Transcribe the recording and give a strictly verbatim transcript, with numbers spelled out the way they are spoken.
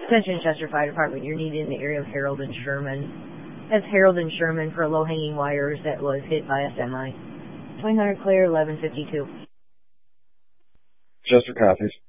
Attention Chester Fire Department, you're needed in the area of Harold and Sherman. That's Harold and Sherman for low-hanging wires that was hit by a semi. twenty hundred clear, eleven fifty-two. Chester copies.